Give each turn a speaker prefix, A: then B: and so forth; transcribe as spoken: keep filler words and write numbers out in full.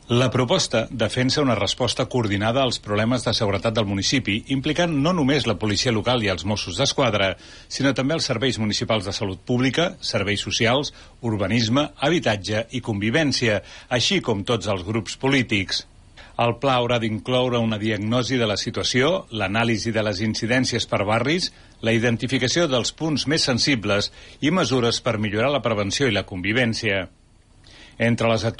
A: La proposta defensa una resposta coordinada als problemes de seguretat del municipi, implicant no només la policia local i els Mossos d'Esquadra, sinó també els serveis municipals de salut pública, serveis socials, urbanisme, habitatge i convivència, així com tots els grups polítics. El pla haurà d'incloure una diagnosi de la situació, l'anàlisi de les incidències per barris, la identificació dels punts més sensibles i mesures per millorar la prevenció i la convivència. Entre les